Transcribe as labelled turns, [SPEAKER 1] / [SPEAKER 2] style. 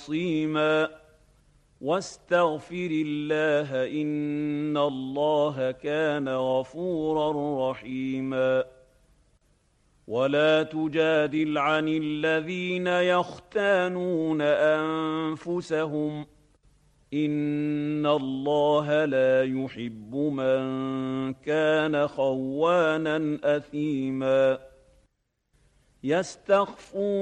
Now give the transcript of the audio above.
[SPEAKER 1] عصيما واستغفر الله إن الله كان غفورا رحيما ولا تجادل عن الذين يختانون أنفسهم إن الله لا يحب من كان خوانا أثيما يستخفون